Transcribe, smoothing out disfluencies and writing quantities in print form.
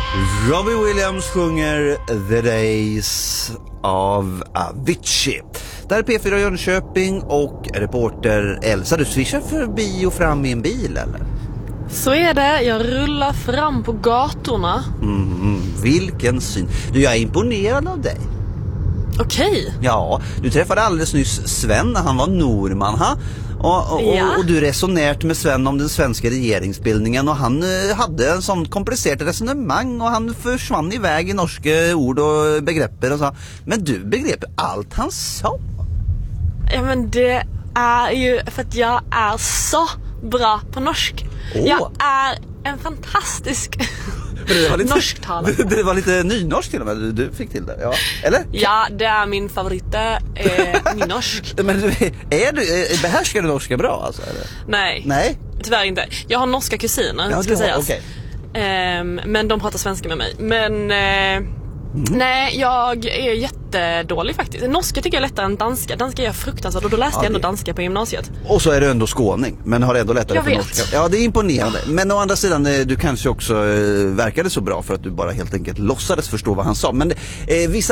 Robbie Williams sjunger The Days av Avicii. Där är P4 Jönköping och reporter Elsa. Du swishar förbi och fram i en bil, eller? Så är det, jag rullar fram på gatorna. Vilken syn. Du, jag är imponerad av dig. Okej. Ja, du träffade alldeles nyss Sven när han var norman, ha? Och du resonerade med Sven om den svenska regeringsbildningen och han hade en sån komplicerad resonemang och han försvann iväg i norska ord och begrepp och så. Men du begrep allt han sa. Ja, men det är ju för att jag är så bra på norsk. Jag är en fantastisk norsktalare. Det var lite nynorsk till och med du fick till det, ja. Eller? Ja, det är min favorit, nynorsk. Men behärskar du norska bra alltså, eller? Nej, tyvärr inte. Jag har norska kusiner, ska sägas. Okay. Men de pratar svenska med mig. Men nej, jag är jättedålig faktiskt. Norska tycker jag är lättare än danska. Danska är jag fruktansvärt och då läste jag ändå danska på gymnasiet. Och så är du ändå skåning, men har ändå lättare för norska. Ja, det är imponerande. Men å andra sidan, du kanske också verkade så bra för att du bara helt enkelt låtsades förstå vad han sa. Men vissa